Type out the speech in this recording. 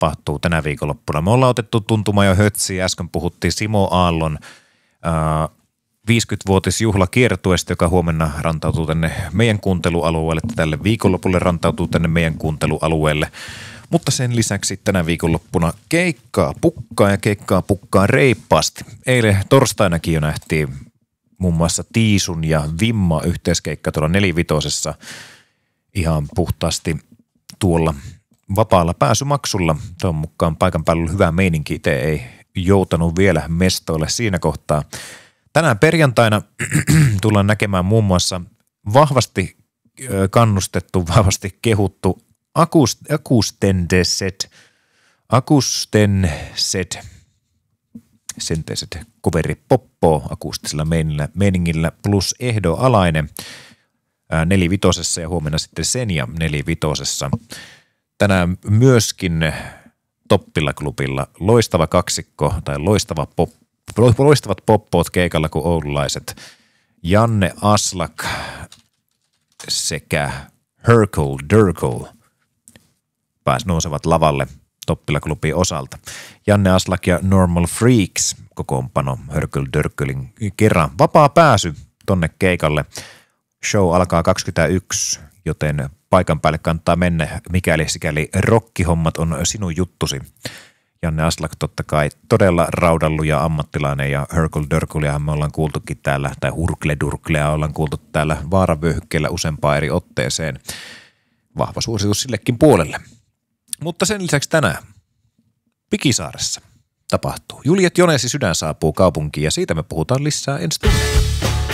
tapahtuu tänä viikonloppuna. Me ollaan otettu tuntuma jo hötsiä. Äsken puhuttiin Simo Aallon 50-vuotisjuhlakiertueesta, joka huomenna rantautuu tänne meidän kuuntelualueelle. Tälle viikonlopulle rantautuu tänne meidän kuuntelualueelle. Mutta sen lisäksi tänä viikonloppuna keikkaa pukkaa reippaasti. Eilen torstainakin jo nähtiin muun muassa Tiisun ja Vimma yhteiskeikka tuolla 45:ssä ihan puhtaasti tuolla vapaalla pääsymaksulla. Tuon mukaan paikan päällä on hyvä meininki. Itse ei joutanut vielä mestoille siinä kohtaa. Tänään perjantaina tullaan näkemään muun muassa vahvasti kannustettu, vahvasti kehuttu Akustenset coveri poppo akustisella meiningillä plus ehdoalainen 45:ssä ja huomenna sitten Senja 45:ssä. Tänään myöskin Toppila-klubilla loistava kaksikko tai loistavat poppoot keikalla kuin oululaiset Janne Aslak sekä Hercule Durkle nousevat lavalle Toppila-klubin osalta. Janne Aslak ja Normal Freaks kokoonpano Hercule Durklen kerran. Vapaa pääsy tonne keikalle. Show alkaa 21, joten paikan päälle kannattaa mennä, mikäli sikäli rokkihommat on sinun juttusi. Janne Aslak totta kai todella raudallu ja ammattilainen ja Hercule Durkleahan me ollaan kuultukin täällä, tai Hurkle Durklea ollaan kuultu täällä vaaravyöhykkeellä useampaan eri otteeseen. Vahva suositus sillekin puolelle. Mutta sen lisäksi tänään Pikisaaressa tapahtuu. Juliet Jonesi Sydän saapuu kaupunkiin ja siitä me puhutaan lisää ensi tunnilla.